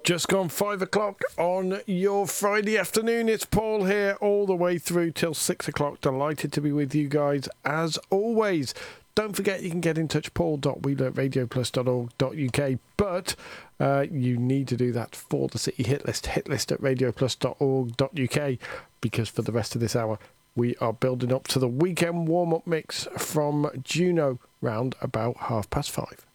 Just gone 5 o'clock on your Friday afternoon. It's Paul here all the way through till 6 o'clock. Delighted to be with you guys as always. Don't forget you can get in touch, paul.wheeler@radioplus.org.uk, but you need to do that for the City Hit List at radioplus.org.uk, because for the rest of this hour we are building up to the weekend warm-up mix from Juno round about 5:30.